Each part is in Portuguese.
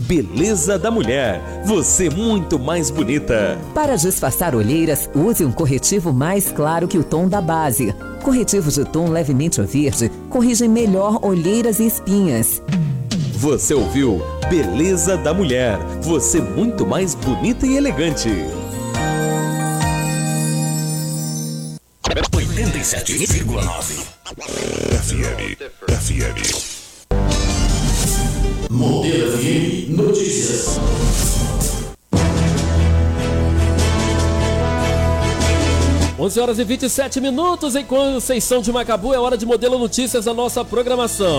Beleza da Mulher, você muito mais bonita. Para disfarçar olheiras, use um corretivo mais claro que o tom da base. Corretivos de tom levemente verde corrigem melhor olheiras e espinhas. Você ouviu Beleza da Mulher, você muito mais bonita e elegante. 87,9 FM. Modelo FM Notícias. Onze horas e 27 minutos em Conceição de Macabu. É hora de Modelo Notícias da nossa programação.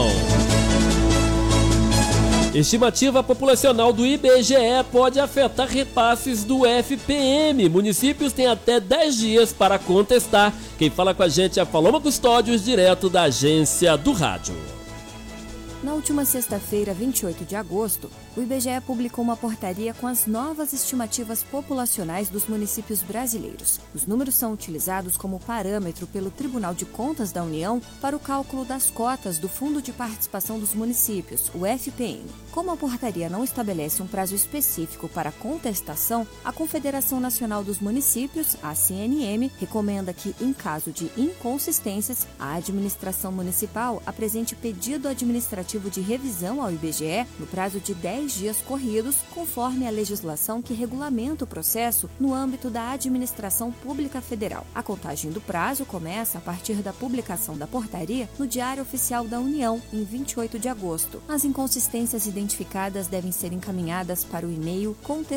Estimativa populacional do IBGE pode afetar repasses do FPM. Municípios têm até 10 dias para contestar. Quem fala com a gente é a Paloma Custódios, direto da Agência do Rádio. Na última sexta-feira, 28 de agosto, o IBGE publicou uma portaria com as novas estimativas populacionais dos municípios brasileiros. Os números são utilizados como parâmetro pelo Tribunal de Contas da União para o cálculo das cotas do Fundo de Participação dos Municípios, o FPM. Como a portaria não estabelece um prazo específico para contestação, a Confederação Nacional dos Municípios, a CNM, recomenda que, em caso de inconsistências, a administração municipal apresente pedido administrativo de revisão ao IBGE no prazo de 10 dias corridos, conforme a legislação que regulamenta o processo no âmbito da Administração Pública Federal. A contagem do prazo começa a partir da publicação da portaria no Diário Oficial da União, em 28 de agosto. As inconsistências identificadas devem ser encaminhadas para o e-mail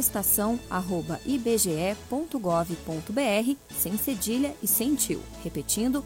contestação@ibge.gov.br, sem cedilha e sem tio. Repetindo,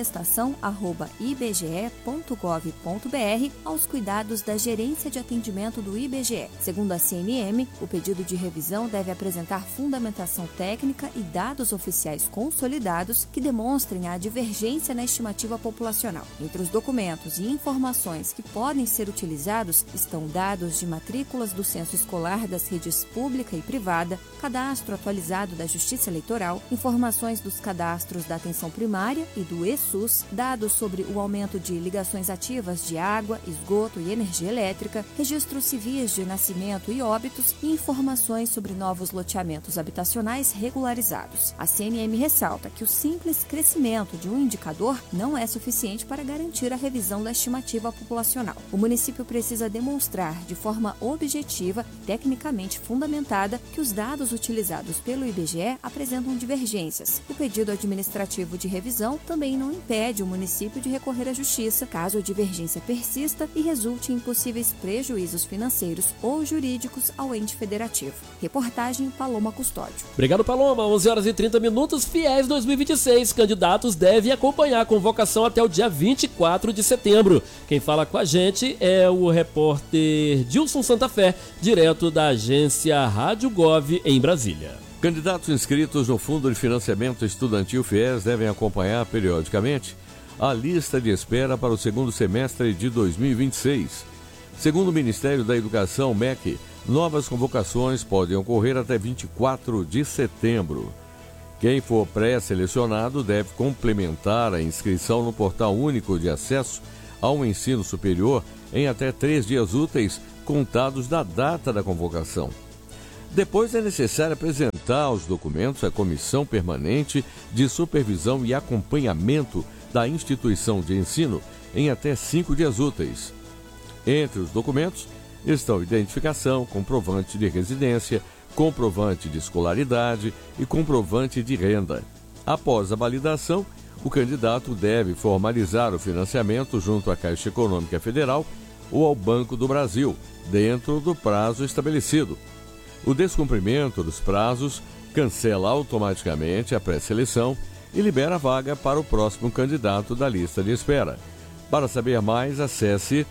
contestação@ibge.gov.br, aos cuidados da Gerência de Atendimento do IBGE. Segundo a CNM, o pedido de revisão deve apresentar fundamentação técnica e dados oficiais consolidados que demonstrem a divergência na estimativa populacional. Entre os documentos e informações que podem ser utilizados estão dados de matrículas do censo escolar das redes pública e privada, cadastro atualizado da Justiça Eleitoral, informações dos cadastros da atenção primária e do ESUS, dados sobre o aumento de ligações ativas de água, esgoto e energia elétrica, registros civis de nascimento e óbitos e informações sobre novos loteamentos habitacionais regularizados. A CNM ressalta que o simples crescimento de um indicador não é suficiente para garantir a revisão da estimativa populacional. O município precisa demonstrar de forma objetiva e tecnicamente fundamentada que os dados utilizados pelo IBGE apresentam divergências. O pedido administrativo de revisão também não impede o município de recorrer à justiça caso a divergência persista e resulte em possíveis prejuízos financeiros ou jurídicos ao ente federativo. Reportagem Paloma Custódio. Obrigado, Paloma. 11 horas e 30 minutos. Fiéis 2026. Candidatos devem acompanhar a convocação até o dia 24 de setembro. Quem fala com a gente é o repórter Dilson Santa Fé, direto da agência Rádio Gov em Brasília. Candidatos inscritos no Fundo de Financiamento Estudantil FIES devem acompanhar periodicamente a lista de espera para o segundo semestre de 2026. Segundo o Ministério da Educação, MEC, novas convocações podem ocorrer até 24 de setembro. Quem for pré-selecionado deve complementar a inscrição no Portal Único de Acesso ao Ensino Superior em até 3 dias úteis contados da data da convocação. Depois é necessário apresentar os documentos à Comissão Permanente de Supervisão e Acompanhamento da Instituição de Ensino em até 5 dias úteis. Entre os documentos estão identificação, comprovante de residência, comprovante de escolaridade e comprovante de renda. Após a validação, o candidato deve formalizar o financiamento junto à Caixa Econômica Federal ou ao Banco do Brasil, dentro do prazo estabelecido. O descumprimento dos prazos cancela automaticamente a pré-seleção e libera a vaga para o próximo candidato da lista de espera. Para saber mais, acesse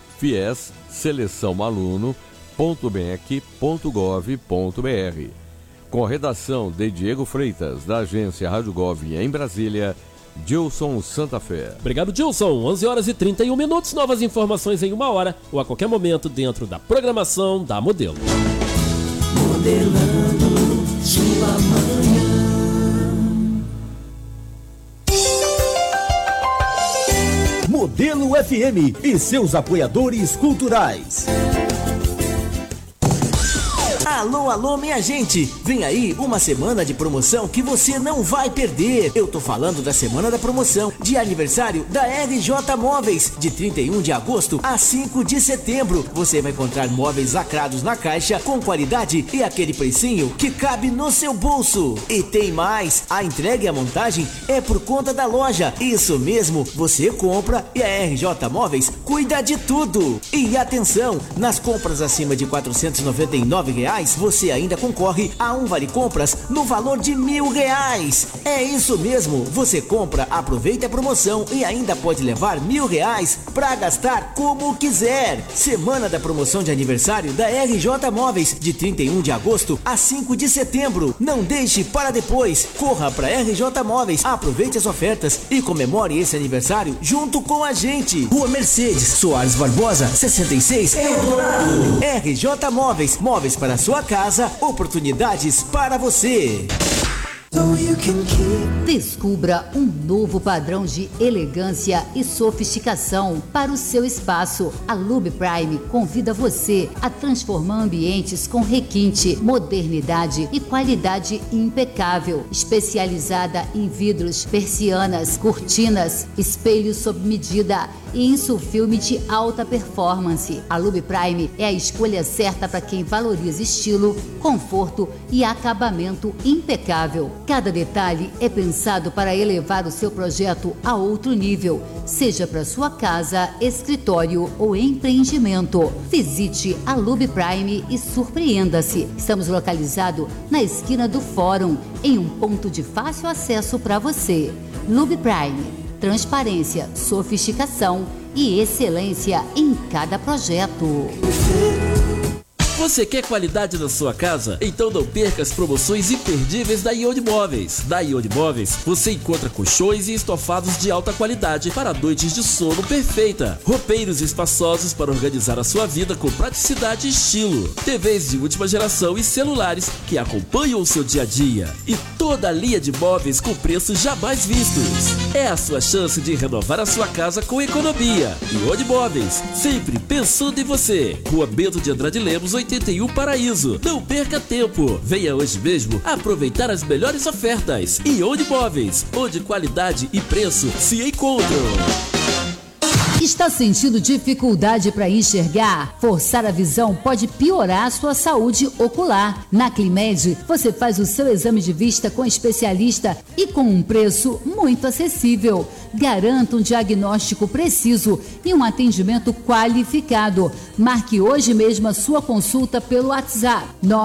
fies-seleçãoaluno.bec.gov.br. Com a redação de Diego Freitas, da agência Rádio Gov em Brasília, Dilson Santa Fé. Obrigado, Dilson. 11 horas e 31 minutos. Novas informações em 1 hora ou a qualquer momento dentro da programação da Modelo. Modelando sua manhã. Modelo FM e seus apoiadores culturais. Alô, alô, minha gente! Vem aí uma semana de promoção que você não vai perder. Eu tô falando da semana da promoção de aniversário da RJ Móveis, de 31 de agosto a 5 de setembro. Você vai encontrar móveis lacrados na caixa, com qualidade e aquele precinho que cabe no seu bolso. E tem mais, a entrega e a montagem é por conta da loja. Isso mesmo, você compra e a RJ Móveis cuida de tudo. E atenção, nas compras acima de R$499, você ainda concorre a um vale compras no valor de R$1.000. É isso mesmo, você compra, aproveita a promoção e ainda pode levar R$1.000 para gastar como quiser. Semana da promoção de aniversário da RJ Móveis, de 31 de agosto a 5 de setembro. Não deixe para depois, corra para RJ Móveis, aproveite as ofertas e comemore esse aniversário junto com a gente. Rua Mercedes Soares Barbosa, 66, Eldorado. RJ Móveis, móveis para sua casa, oportunidades para você. Descubra um novo padrão de elegância e sofisticação para o seu espaço. A Lube Prime convida você a transformar ambientes com requinte, modernidade e qualidade impecável. Especializada em vidros, persianas, cortinas, espelhos sob medida e insufilme de alta performance. A Lube Prime é a escolha certa para quem valoriza estilo, conforto e acabamento impecável. Cada detalhe é pensado para elevar o seu projeto a outro nível, seja para sua casa, escritório ou empreendimento. Visite a Lube Prime e surpreenda-se. Estamos localizados na esquina do Fórum, em um ponto de fácil acesso para você. Lube Prime. Transparência, sofisticação e excelência em cada projeto. Você quer qualidade na sua casa? Então não perca as promoções imperdíveis da Ione Móveis. Na Ione Móveis, você encontra colchões e estofados de alta qualidade para noites de sono perfeita. Roupeiros espaçosos para organizar a sua vida com praticidade e estilo. TVs de última geração e celulares que acompanham o seu dia a dia. E toda a linha de móveis com preços jamais vistos. É a sua chance de renovar a sua casa com economia. Ione Móveis, sempre pensando em você. Rua Bento de Andrade Lemos, 81 Paraíso. Não perca tempo. Venha hoje mesmo aproveitar as melhores ofertas. Ione Móveis, onde qualidade e preço se encontram. Está sentindo dificuldade para enxergar? Forçar a visão pode piorar a sua saúde ocular. Na Climed, você faz o seu exame de vista com especialista e com um preço muito acessível. Garanta um diagnóstico preciso e um atendimento qualificado. Marque hoje mesmo a sua consulta pelo WhatsApp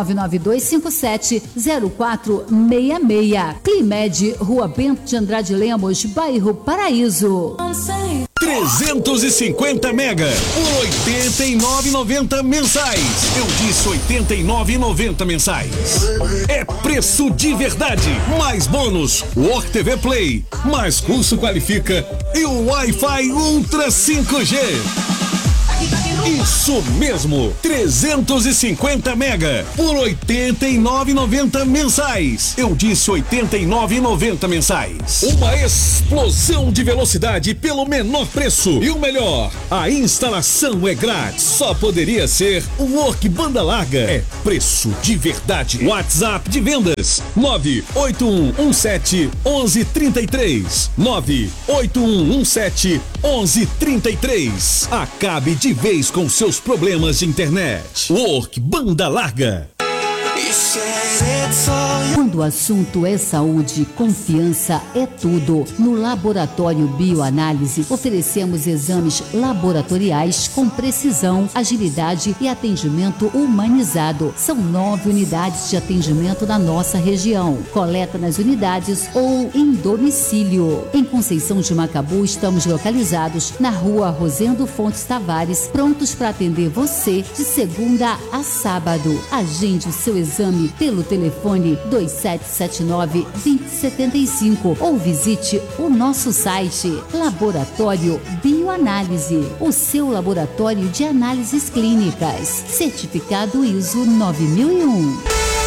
992570466. Climed, Rua Bento de Andrade Lemos, bairro Paraíso. 350 mega por R$ 89,90 mensais. Eu disse R$ 89,90 mensais. É preço de verdade. Mais bônus, Work TV Play, mais curso qualifica e o Wi-Fi Ultra 5G. Isso mesmo, 350 mega por R$ 89,90 mensais. Eu disse R$ 89,90 mensais. Uma explosão de velocidade pelo menor preço. E o melhor, a instalação é grátis. Só poderia ser o Work Banda Larga. É preço de verdade. WhatsApp de vendas 981171133. 981171133. Acabe de vez com seus problemas de internet. Work Banda Larga. Quando o assunto é saúde, confiança é tudo. No Laboratório Bioanálise, oferecemos exames laboratoriais com precisão, agilidade e atendimento humanizado. São 9 unidades de atendimento na nossa região. Coleta nas unidades ou em domicílio. Em Conceição de Macabu, estamos localizados na Rua Rosendo Fontes Tavares, prontos para atender você de segunda a sábado. Agende o seu exame pelo telefone 2779-2075 ou visite o nosso site Laboratório Bioanálise, o seu laboratório de análises clínicas, certificado ISO 9001.